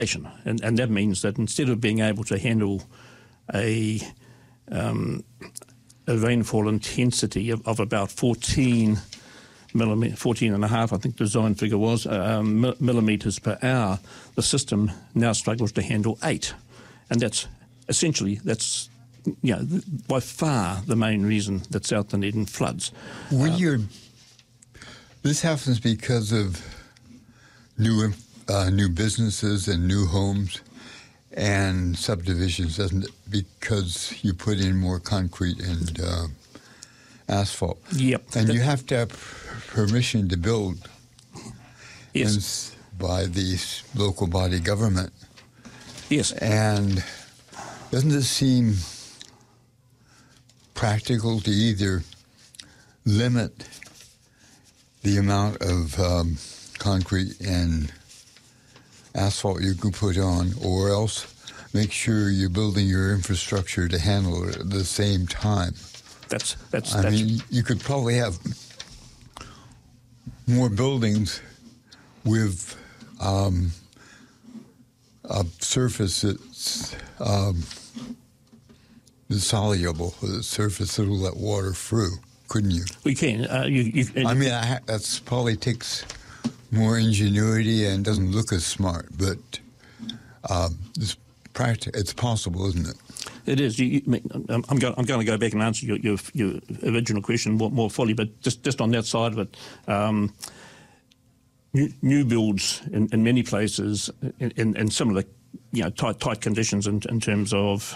and that means that instead of being able to handle a rainfall intensity of about 14 and a half, I think the design figure was, millimetres per hour, the system now struggles to handle 8. And that's by far the main reason that South Dunedin floods. This happens because of new businesses and new homes and subdivisions, doesn't it? Because you put in more concrete and asphalt. Yep. And you have to have permission to build. Yes. By the local body government. Yes. And doesn't it seem practical to either limit the amount of concrete and asphalt you can put on, or else make sure you're building your infrastructure to handle it at the same time? I mean, you could probably have more buildings with a surface that's soluble, a surface that'll let water through, couldn't you? We can. That probably takes more ingenuity and doesn't look as smart, but it's possible, isn't it? It is. I'm going to go back and answer your original question more fully, but just on that side of it, new builds in many places in similar, tight conditions in terms of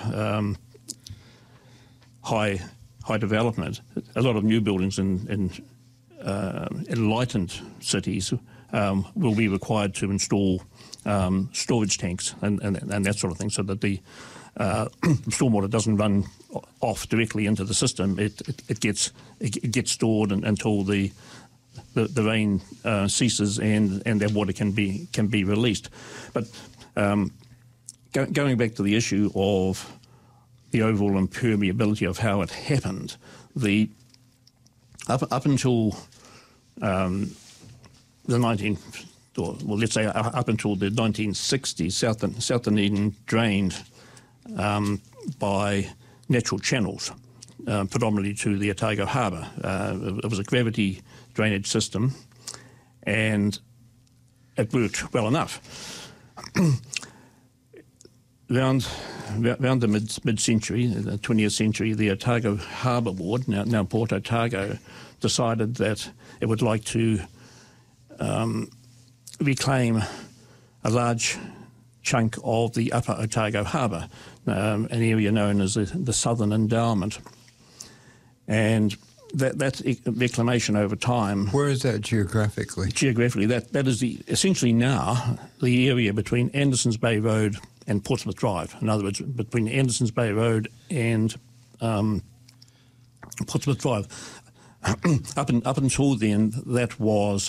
high development. A lot of new buildings in enlightened cities will be required to install storage tanks and that sort of thing, so that the stormwater doesn't run off directly into the system. It gets stored until the rain ceases and that water can be released. But going back to the issue of the overall impermeability of how it happened, up until the up until the 1960s, South Dunedin drained by natural channels, predominantly to the Otago Harbour. It was a gravity drainage system, and it worked well enough. Around the mid-century, the 20th century, the Otago Harbour Board, now Port Otago, decided that it would like to reclaim a large chunk of the upper Otago Harbour, an area known as the Southern Endowment. And that reclamation over time... Where is that geographically? Geographically, that is essentially now the area between Andersons Bay Road and Portsmouth Drive. In other words, between Andersons Bay Road and Portsmouth Drive. Up until then, that was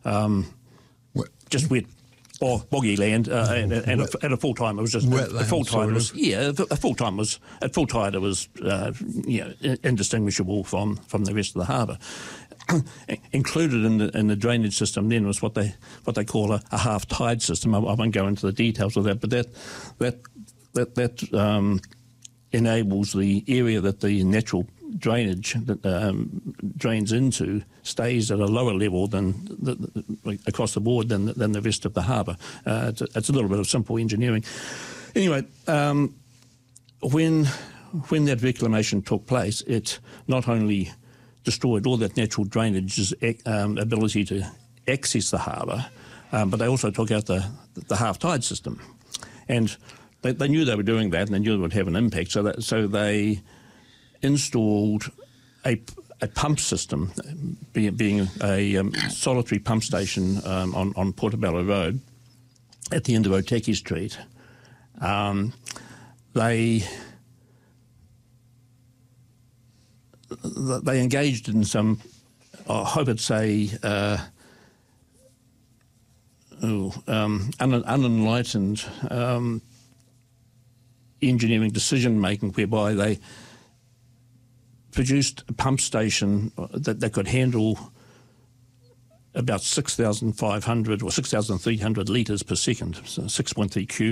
just wet or boggy land, and at a full time it was just a full tide was a full time was at full tide it was indistinguishable from the rest of the harbour. Included in the drainage system then was what they call a half tide system. I won't go into the details of that, but that enables the area that the natural drainage drains into stays at a lower level than across the board than the rest of the harbour. It's a little bit of simple engineering. Anyway, when that reclamation took place, it not only destroyed all that natural drainage's ability to access the harbour, but they also took out the half-tide system. And they knew they were doing that, and they knew it would have an impact, so they installed a pump system, being a solitary pump station on Portobello Road at the end of Otaki Street. They engaged in some, I hope it's unenlightened engineering decision-making, whereby they produced a pump station that could handle about 6,500 or 6,300 litres per second, so 6.3 cubes.